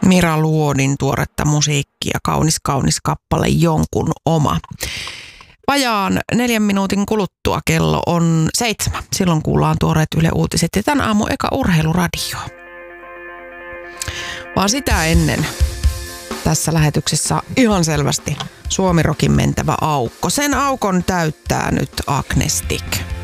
Mira Luodin tuoretta musiikkia, kaunis kappale Jonkun oma. Vajaan 4 minuutin kuluttua kello on 7. Silloin kuullaan tuoreet Yle Uutiset ja tän aamun eka urheiluradio. Vaan sitä ennen tässä lähetyksessä ihan selvästi Suomi Rockin mentävä aukko. Sen aukon täyttää nyt Agnestic.